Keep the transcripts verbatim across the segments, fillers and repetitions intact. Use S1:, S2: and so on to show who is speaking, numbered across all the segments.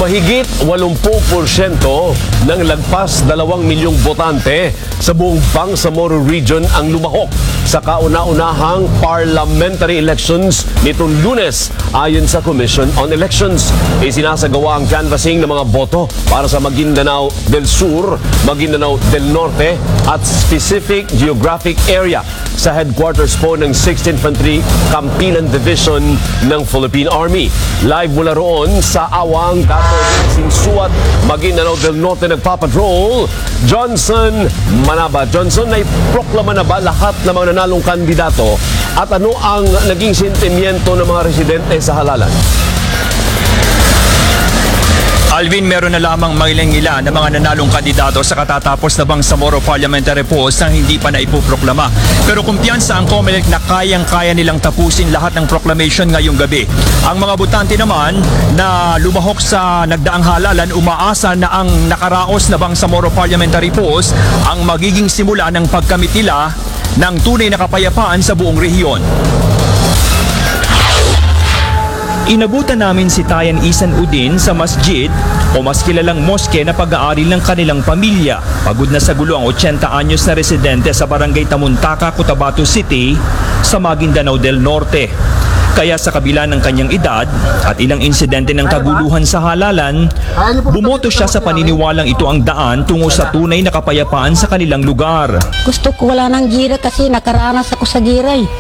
S1: Mahigit eighty porsyento ng lagpas dalawang milyong botante sa buong Bangsamoro Region ang lumahok sa kauna-unahang parliamentary elections nitong Lunes. Ayon sa Commission on Elections, isinasagawa ang canvassing ng mga boto para sa Maguindanao del Sur, Maguindanao del Norte at specific geographic area sa headquarters po ng sixth Infantry Campinan Division ng Philippine Army. Live mula roon sa Awang, Sinsuat, Maguindanao del Norte nagpapatrol, Johnson Manaba. Johnson, ay proklama na ba lahat ng mga nanalong kandidato at ano ang naging sentimiento ng mga residente sa halalan?
S2: Alvin, meron na lamang mailang-ila ng mga nanalong kandidato sa katatapos na Bangsamoro Parliamentary Polls na hindi pa naipoproklama. Pero kumpiyansa ang COMELEC na kayang-kaya nilang tapusin lahat ng proclamation ngayong gabi. Ang mga botante naman na lumahok sa nagdaang halalan umaasa na ang nakaraos na Bangsamoro Parliamentary Polls ang magiging simula ng pagkamit nila ng tunay na kapayapaan sa buong rehiyon. Inabutan namin si Tayan Isan Udin sa masjid o mas kilalang moske na pag-aari ng kanilang pamilya. Pagod na sa gulo ang eighty anyos na residente sa Barangay Tamuntaka, Cotabato City sa Maguindanao del Norte. Kaya sa kabila ng kanyang edad at ilang insidente ng kaguluhan sa halalan, bumoto siya sa paniniwalang ito ang daan tungo sa tunay na kapayapaan sa kanilang lugar.
S3: Gusto ko wala ng gira kasi nakaranas ako sa gira eh.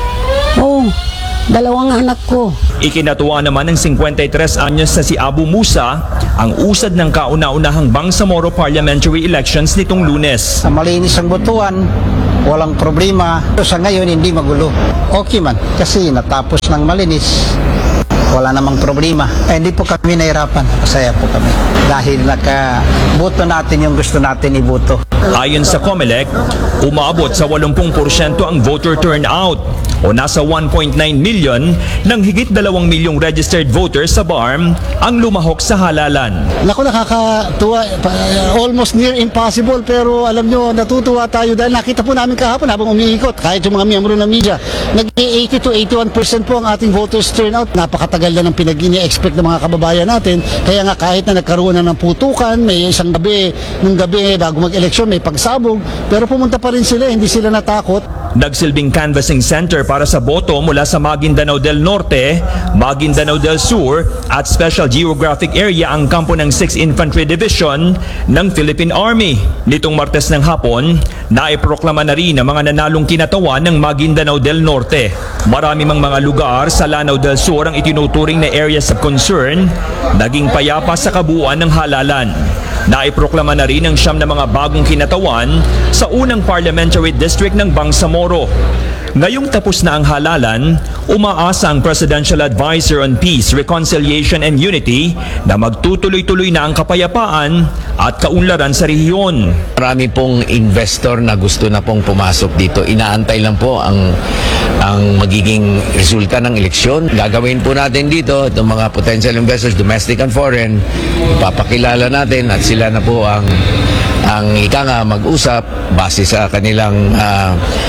S3: Oo. Dalawang anak ko.
S2: Ikinatuwa naman ng fifty-three anyos na si Abu Musa ang usad ng kauna-unahang Bangsamoro Parliamentary Elections nitong Lunes.
S4: Malinis ang botohan, walang problema. Sa ngayon hindi magulo. Okay man kasi natapos ng malinis. Wala namang problema. Eh, hindi po kami nahirapan. Masaya po kami. Dahil nakaboto natin yung gusto natin iboto.
S2: Ayon sa COMELEC, umaabot sa eighty porsyento ang voter turnout o nasa one point nine million ng higit dalawang milyong registered voters sa B A R M ang lumahok sa halalan.
S4: Naku, nakakatuwa. Almost near impossible pero alam nyo, natutuwa tayo dahil nakita po namin kahapon habang umiikot kahit yung mga miyembro ng media. Nag-eighty to eighty-one percent po ang ating voters turnout. Napakatagal na ng pinag-ini-expect ng mga kababayan natin. Kaya nga kahit na nagkaroon na ng putukan, may isang gabi, nung gabi bago mag-eleksyon may pagsabog, pero pumunta pa rin sila, hindi sila natakot.
S2: Nagsilbing canvassing center para sa boto mula sa Maguindanao del Norte, Maguindanao del Sur at Special Geographic Area ang kampo ng sixth Infantry Division ng Philippine Army. Nitong Martes ng hapon, naiproklama na rin ang mga nanalong kinatawan ng Maguindanao del Norte. Marami mang mga lugar sa Lanao del Sur ang itinuturing na areas of concern, naging payapa sa kabuuan ng halalan. Naiproklama na rin ang siyam na mga bagong kinatawan sa unang parliamentary district ng Bangsamoro. Ngayong tapos na ang halalan, umaasa ang Presidential Advisor on Peace, Reconciliation and Unity na magtutuloy-tuloy na ang kapayapaan at kaunlaran sa rehiyon.
S5: Marami pong investor na gusto na pong pumasok dito. Inaantay lang po ang ang magiging resulta ng eleksyon. Gagawin po natin dito itong mga potential investors, domestic and foreign. Ipapakilala natin at sila na po ang ang ika nga mag-usap base sa kanilang uh,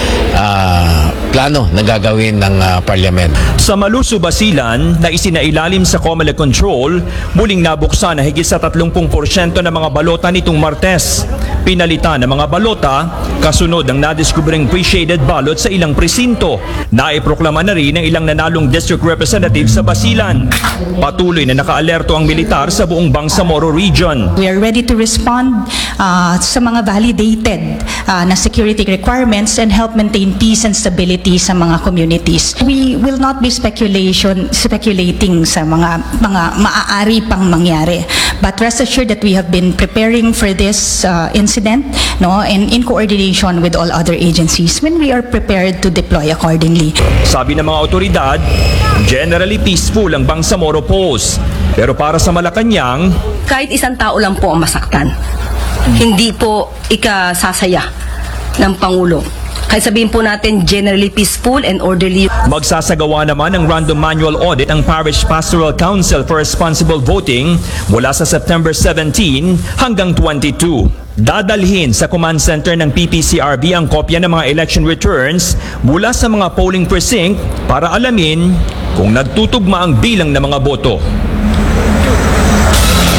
S5: uh, plano na gagawin ng uh, parliament.
S2: Sa Maluso, Basilan, na isinailalim sa COMELEC control, muling nabuksan na higit sa thirty porsyento ng mga balota nitong Martes. Pinalitan ng mga balota, kasunod ang nadiskubreng pre-shaded ballot sa ilang presinto. Naiproklama na rin ang ilang nanalong district representative sa Basilan. Patuloy na nakaalerto ang militar sa buong Bangsamoro region.
S6: We are ready to respond uh, sa mga validated uh, na security requirements and help maintain peace and stability sa mga communities. We will not be speculation speculating sa mga mga maaari pang mangyari. But rest assured that we have been preparing for this uh, incident, no, and in coordination with all other agencies when we are prepared to deploy accordingly.
S2: Sabi ng mga otoridad, generally peaceful ang Bangsamoro Polls. Pero para sa Malacanang,
S7: kahit isang tao lang po ang masaktan, hindi po ikasasaya ng Pangulo. Kaya sabihin po natin generally peaceful and orderly.
S2: Magsasagawa naman ng random manual audit ang Parish Pastoral Council for Responsible Voting mula sa September seventeen hanggang twenty-two. Dadalhin sa command center ng P P C R B ang kopya ng mga election returns mula sa mga polling precinct para alamin kung nagtutugma ang bilang ng mga boto.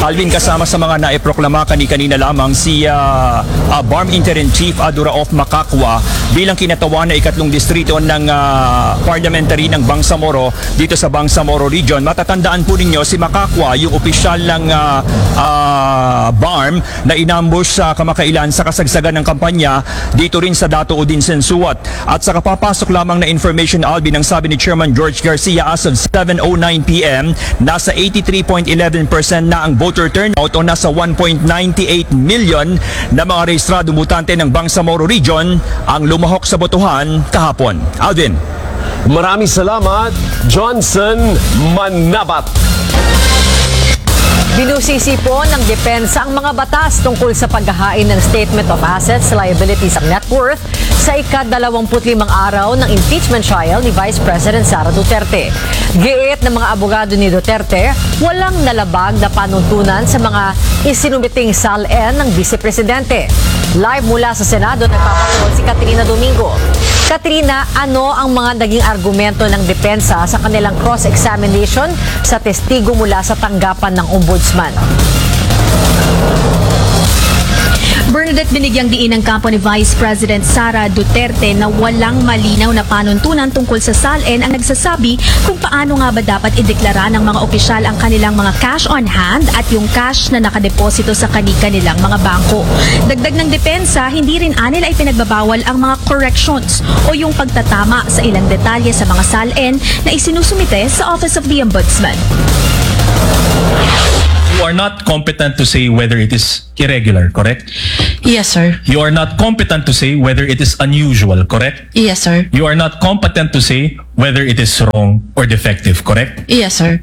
S2: Alvin, kasama sa mga naiproklama kani-kanina lamang si uh, uh, Barm Interim Chief Aduraof Makakwa bilang kinatawan na ikatlong distrito ng uh, parliamentary ng Bangsamoro dito sa Bangsamoro Region. Matatandaan po ninyo si Makakwa, yung opisyal ng uh, uh, Barm na inambush sa kamakailan sa kasagsagan ng kampanya dito rin sa Dato Udinsen Suwat. At sa kapapasok lamang na information, Alvin, ang sabi ni Chairman George Garcia as of seven oh nine p m, nasa eighty-three point one one percent na ang voter turnout o nasa one point nine eight million na mga rehistradong botante ng Bangsamoro Region ang lumahok sa botohan kahapon. Alvin.
S1: Maraming salamat, Johnson Manabat.
S8: Binusisi po ng depensa ang mga batas tungkol sa paghahain ng Statement of Assets, Liabilities at Net Worth sa ika-dalawamput limang araw ng impeachment trial ni Vice President Sara Duterte. Giit ng mga abogado ni Duterte, walang nalabag na panuntunan sa mga isinumiting S A L N ng Vice Presidente. Live mula sa Senado, nagpapatuloy si Katrina Domingo. Katrina, ano ang mga naging argumento ng depensa sa kanilang cross-examination sa testigo mula sa tanggapan ng Ombudsman?
S9: Bernadette, binigyang diin ng kampo ni Vice President Sara Duterte na walang malinaw na panuntunan tungkol sa S A L N ang nagsasabi kung paano nga ba dapat ideklara ng mga opisyal ang kanilang mga cash on hand at yung cash na nakadeposito sa kani-kanilang mga bangko. Dagdag ng depensa, hindi rin anila ipinagbabawal ang mga corrections o yung pagtatama sa ilang detalye sa mga S A L N na isinusumite sa Office of the Ombudsman.
S10: You are not competent to say whether it is irregular, correct?
S9: Yes, sir.
S10: You are not competent to say whether it is unusual, correct?
S9: Yes, sir.
S10: You are not competent to say whether it is wrong or defective, correct?
S9: Yes, sir.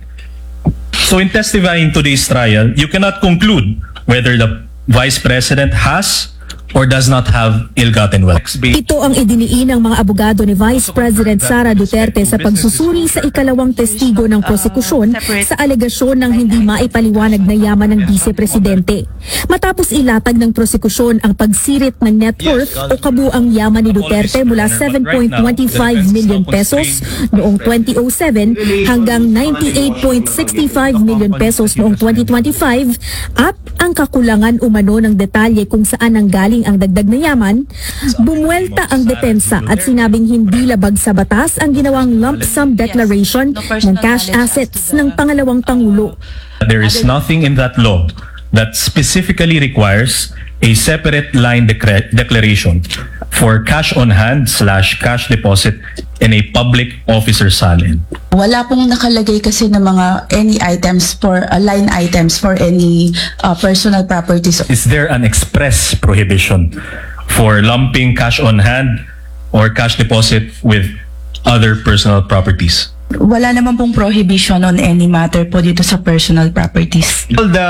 S10: So in testifying today's trial, you cannot conclude whether the Vice President has or does not have ill-gotten wealth.
S9: Ito ang idiniin ng mga abogado ni Vice President Sara Duterte sa pagsusuri sa ikalawang testigo ng prosekusyon sa alegasyon ng hindi maipaliwanag na yaman ng Vice Presidente. Matapos ilatag ng prosekusyon ang pagsirit ng net worth o kabuang yaman ni Duterte mula seven point two five million pesos noong twenty oh seven hanggang ninety-eight point six five million pesos noong twenty twenty-five at ang kakulangan umano ng detalye kung saan ang galing ang dagdag na yaman, bumuelta ang depensa at sinabing hindi labag sa batas ang ginawang lump sum declaration ng cash assets ng pangalawang Pangulo.
S10: There is nothing in that law that specifically requires a separate line decre- declaration for cash on hand slash cash deposit in a public officer S A L N.
S11: Wala pong nakalagay kasi ng mga any items for uh, line items for any uh, personal properties.
S10: Is there an express prohibition for lumping cash on hand or cash deposit with other personal properties?
S11: Wala naman pong prohibition on any matter po dito sa personal properties.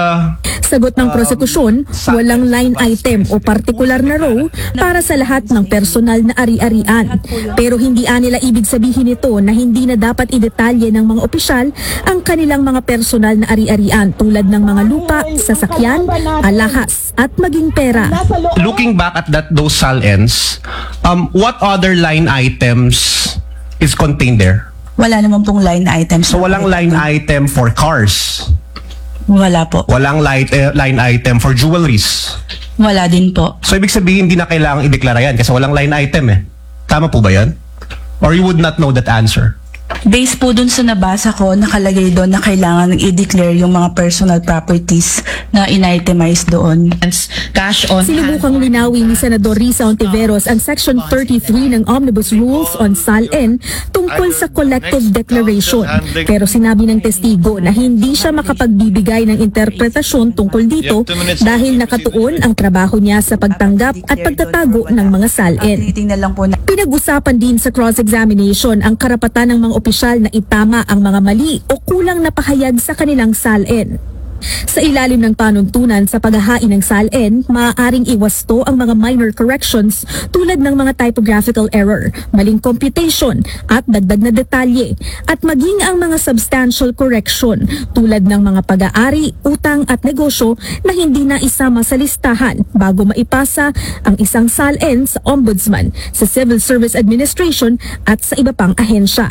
S9: Sagot ng prosekusyon, walang line item o partikular na row para sa lahat ng personal na ari-arian. Pero hindi nila ibig sabihin ito na hindi na dapat idetalye ng mga opisyal ang kanilang mga personal na ari-arian tulad ng mga lupa, sasakyan, alahas at maging pera.
S12: Looking back at that those S A L Ns, um, what other line items is contained there?
S11: Wala naman pong line items.
S12: So walang line item for cars?
S11: Wala po.
S12: Walang line, uh, line item for jewelries?
S11: Wala din po.
S12: So ibig sabihin hindi na kailangang ideklara yan kasi walang line item eh. Tama po ba yan? Or you would not know that answer?
S11: Based po dun sa nabasa ko, nakalagay doon na kailangan i-declare yung mga personal properties na in-itemize doon.
S9: Cash on Sinubukang linawin ni Senador Risa Ontiveros ang Section thirty-three ng Omnibus Rules on S A L N tungkol sa collective declaration. Pero sinabi ng testigo na hindi siya makapagbibigay ng interpretasyon tungkol dito dahil nakatuon ang trabaho niya sa pagtanggap at pagtatago ng mga S A L N. Pinag-usapan din sa cross-examination ang karapatan ng mga opisyal na itama ang mga mali o kulang na pahayag sa kanilang S A L N. Sa ilalim ng panuntunan sa paghahain ng S A L N, maaaring iwasto ang mga minor corrections tulad ng mga typographical error, maling computation at dagdag na detalye, at maging ang mga substantial correction tulad ng mga pag-aari, utang at negosyo na hindi na isama sa listahan bago maipasa ang isang S A L N sa Ombudsman, sa Civil Service Administration at sa iba pang ahensya.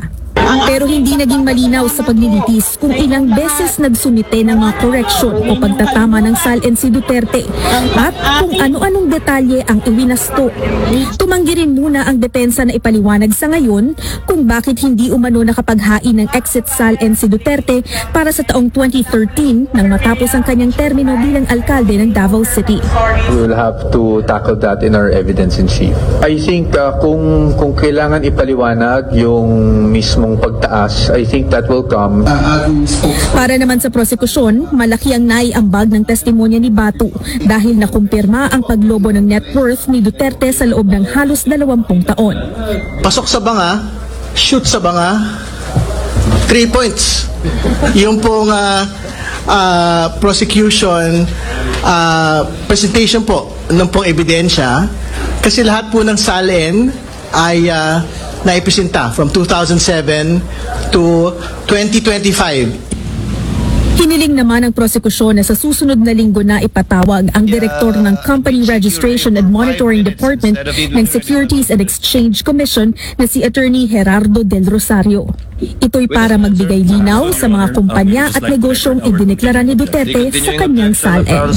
S9: Pero hindi naging malinaw sa paglilitis kung ilang beses nagsumite ng mga correction o pagtatama ng S A L N si Duterte at kung ano-anong detalye ang iwinasto. Tumanggi rin muna ang depensa na ipaliwanag sa ngayon kung bakit hindi umano nakapaghain ng exit S A L N si Duterte para sa taong twenty thirteen nang matapos ang kanyang termino bilang alkalde ng Davao City.
S13: We will have to tackle that in our evidence in chief. I think uh, kung kung kailangan ipaliwanag yung mismong pagtaas, I think that will come.
S9: Para naman sa prosekusyon, malaki ang naiambag ng testimonya ni Batu dahil nakumpirma ang paglobo ng net worth ni Duterte sa loob ng halos dalawampung taon.
S14: Pasok sa banga, shoot sa banga, three points. Yung pong uh, uh, prosecution uh, presentation po ng pong ebidensya, kasi lahat po ng S A L N ay uh, naipresenta from two thousand seven to twenty twenty-five.
S9: Hiniling naman ng prosekusyon na sa susunod na linggo na ipatawag ang direktor ng Company Registration and Monitoring Department ng Securities and Exchange Commission na si Attorney Gerardo Del Rosario. Ito'y para magbigay linaw sa mga kumpanya at negosyong idineklara ni Duterte sa kanyang S A L N.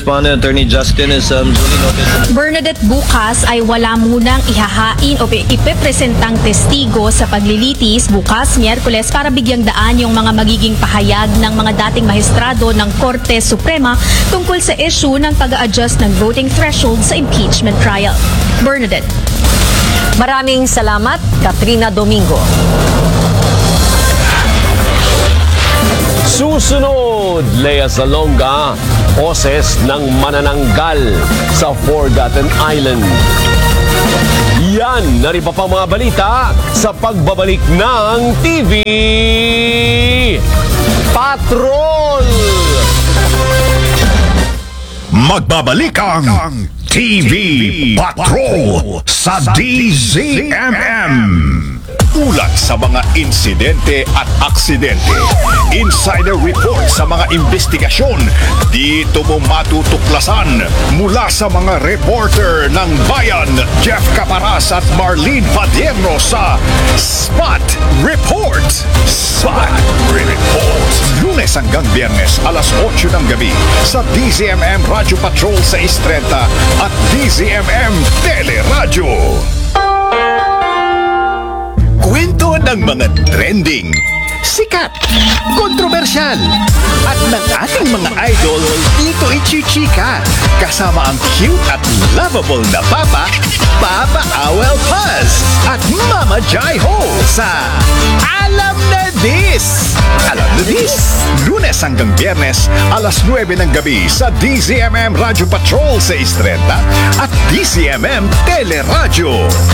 S15: Bernadette, bukas ay wala munang ihahain o ipepresentang testigo sa paglilitis bukas, Miyerkules, para bigyang daan yung mga magiging pahayag ng mga dating mahistrado ng Korte Suprema tungkol sa issue ng pag-a-adjust ng voting threshold sa impeachment trial. Bernadette.
S8: Maraming salamat, Katrina Domingo.
S1: Susunod, Lea Salonga, poses ng manananggal sa Forgotten Island. Yan, naripa pa mga balita sa pagbabalik ng T V Patrol!
S16: Magbabalik ang T V Patrol sa D Z M M. Ulat sa mga insidente at aksidente. Insider report sa mga investigasyon. Dito mo matutuklasan mula sa mga reporter ng Bayan, Jeff Caparas at Marlene Padierno sa Spot Report. Spot Report. Lunes hanggang Biyernes, alas otso ng gabi sa D Z M M Radio Patrol sa Istrenta at D Z M M Teleradyo. Kwento ng mga trending, sikat, kontrobersyal, at ng ating mga idol dito ichichika. Kasama ang cute at lovable na Papa, Papa Awel Paz, at Mama Jai Ho sa Alam na This! Alam na This! Lunes hanggang Biyernes, alas nuwebe ng gabi sa D Z M M Radio Patrol sa Istrenta at D Z M M Teleradyo.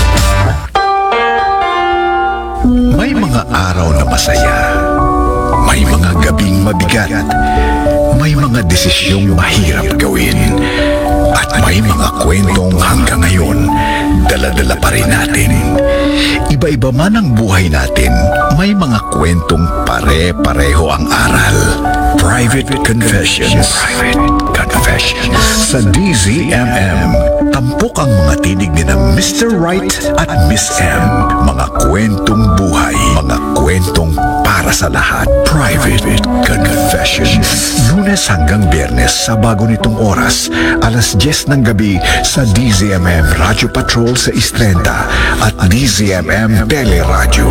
S16: May mga araw na masaya, may mga gabing mabigat, may mga desisyong mahirap gawin, at may mga kwentong hanggang ngayon dala-dala pa rin natin. Iba-iba man ang buhay natin, may mga kwentong pare-pareho ang aral. Private Confessions. Private Confessions. Sa D Z M M, tampok ang mga tinig ni na Mister Right at Miss M. Mga kwentong buhay, mga kwentong para sa lahat. Private Confessions. Lunes hanggang Biyernes sa bago nitong oras, alas diyes ng gabi sa D Z M M Radio Patrol sa Istrenta at D Z M M Teleradyo.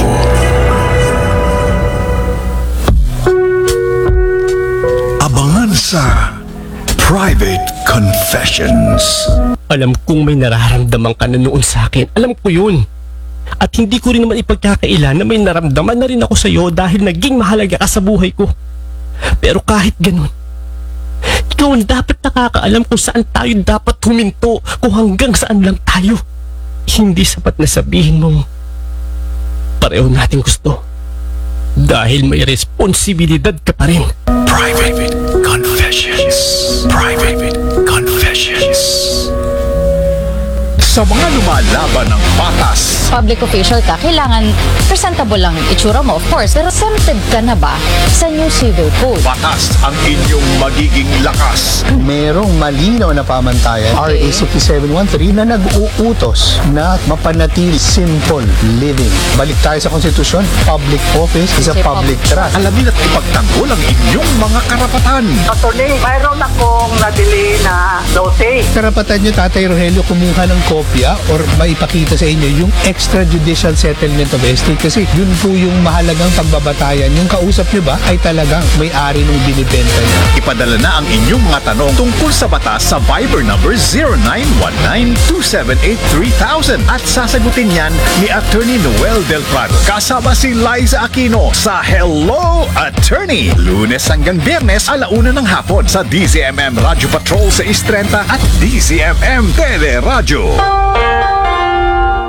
S16: Abangan sa Private Confessions.
S17: Alam kong may nararamdaman ka na noon sa akin. Alam ko yun. At hindi ko rin naman ipagkakaila na may naramdaman na rin ako sa iyo dahil naging mahalaga ka sa buhay ko. Pero kahit ganun, ikaw ang dapat nakakaalam kung saan tayo dapat huminto, kung hanggang saan lang tayo. Hindi sapat na sabihin mong pareho natin gusto. Dahil may responsibilidad ka pa rin.
S16: Private Confessions. Private Confessions. sa mga lumalaban ng batas.
S18: Public official ka, kailangan presentable lang itsura mo, of course. Pero tempted ka na ba sa new civil code?
S16: Batas ang inyong magiging lakas.
S4: Merong malinaw na pamantayan, R A sixty-seven thirteen, na nag-uutos na mapanatili simple living. Balik tayo sa konstitusyon, public office is a public trust.
S16: Alamin at ipagtanggol ang inyong mga karapatan.
S19: Attorney, mayroon akong nabili na dote.
S4: Karapatan nyo, Tatay Rogelio, kumuha ng kopya or maipakita sa inyo yung extrajudicial settlement of estate kasi yun po yung mahalagang pagbabatayan. Yung kausap nyo ba ay talagang may-ari ng binibenta niya.
S16: Ipadala na ang inyong mga tanong tungkol sa batas sa Viber number zero nine one nine two seven eight three thousand at sasagutin yan ni Attorney Noel Del Prado. Kasama si Liza Aquino sa Hello Attorney. Lunes hanggang Biyernes, alauna ng hapon sa D Z M M Radio Patrol sa six thirty at D Z M M Teleradyo.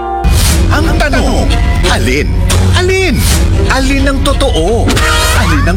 S16: Ang tanong, alin? Alin? Alin ang totoo? Alin ang